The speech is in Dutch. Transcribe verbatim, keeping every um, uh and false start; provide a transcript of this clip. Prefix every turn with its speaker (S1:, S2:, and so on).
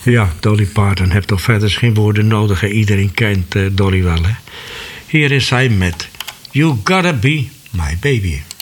S1: Ja, Dolly Parton heeft toch verder geen woorden nodig. Hè? Iedereen kent uh, Dolly wel. Hè? Hier is hij met You Gotta Be My Baby.